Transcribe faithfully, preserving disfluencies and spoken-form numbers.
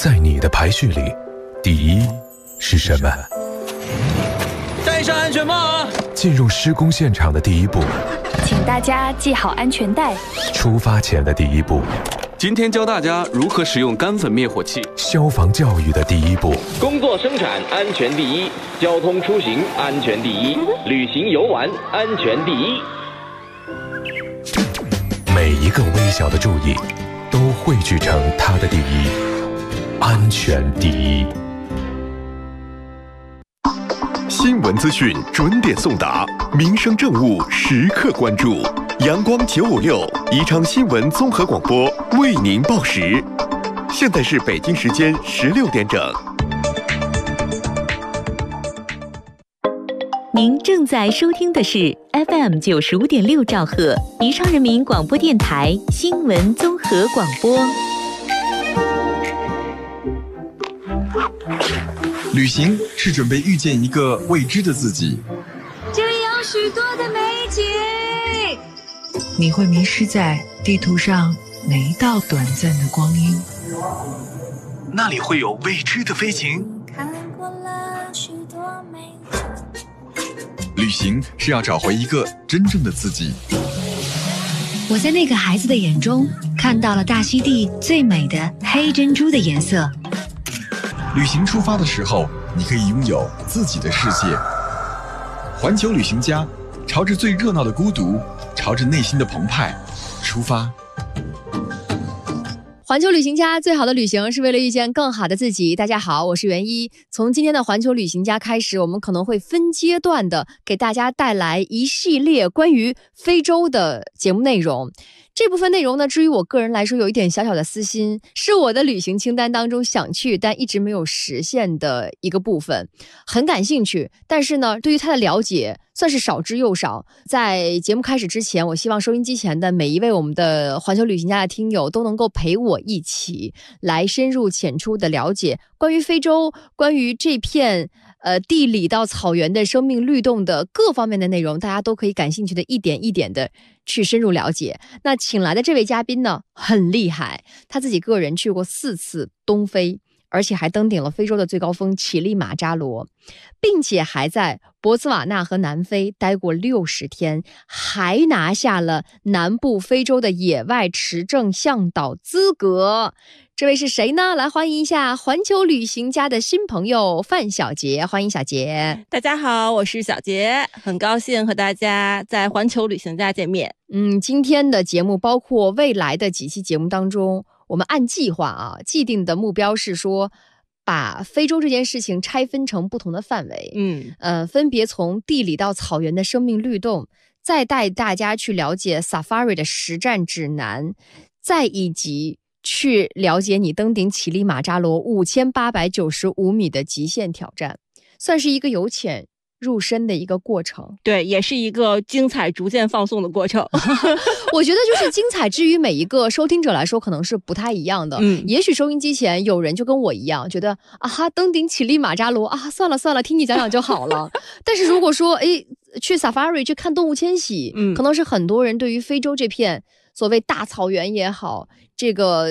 在你的排序里，第一是什么？ 戴上安全帽啊！ 进入施工现场的第一步， 请大家系好安全带。 出发前的第一步， 今天教大家如何使用干粉灭火器。 消防教育的第一步， 工作生产安全第一，交通出行安全第一，旅行游玩安全第一。 每一个微小的注意，都汇聚成它的第一，安全第一。 新闻资讯准点送达，民生政务时刻关注。阳光九五六宜昌新闻综合广播为您报时。现在是北京时间十六点整。 您正在收听的是 F M 九十五点六兆赫宜昌人民广播电台新闻综合广播。 旅行是准备遇见一个未知的自己， 这里有许多的美景， 你会迷失在地图上每一道短暂的光阴， 那里会有未知的飞行。 看过了许多美景， 旅行是要找回一个真正的自己。 我在那个孩子的眼中看到了大溪地最美的黑珍珠的颜色。 旅行出发的时候，你可以拥有自己的世界。环球旅行家，朝着最热闹的孤独，朝着内心的澎湃出发。 环球旅行家，最好的旅行是为了遇见更好的自己。大家好，我是袁一。从今天的环球旅行家开始，我们可能会分阶段的给大家带来一系列关于非洲的节目内容。这部分内容呢，至于我个人来说有一点小小的私心，是我的旅行清单当中想去但一直没有实现的一个部分，很感兴趣，但是呢，对于它的了解算是少之又少。在节目开始之前，我希望收音机前的每一位我们的环球旅行家的听友都能够陪我一起来深入浅出的了解关于非洲，关于这片呃地理到草原的生命律动的各方面的内容，大家都可以感兴趣的一点一点的去深入了解。那请来的这位嘉宾呢，很厉害，他自己个人去过四次东非，而且还登顶了非洲的最高峰乞力马扎罗，并且还在博茨瓦纳和南非待过六十天，还拿下了南部非洲的野外持证向导资格。这位是谁呢？来欢迎一下环球旅行家的新朋友范小杰，欢迎小杰。 大家好，我是小杰，很高兴和大家在环球旅行家见面。 嗯，今天的节目包括未来的几期节目当中，我们按计划啊，既定的目标是说把非洲这件事情拆分成不同的范围， 嗯， 呃，分别从地理到草原的生命律动，再带大家去了解 Safari 的实战指南，再以及去了解你登顶乞力马扎罗五千八百九十五米的极限挑战，算是一个由浅入深的一个过程。 对，也是一个精彩逐渐放送的过程。 我觉得就是精彩之于每一个收听者来说可能是不太一样的。 嗯， 也许收音机前有人就跟我一样觉得啊哈，登顶乞力马扎罗啊，算了算了，听你讲讲就好了。但是如果说诶去 Safari 去看动物迁徙， 嗯， 可能是很多人对于非洲这片所谓大草原也好，这个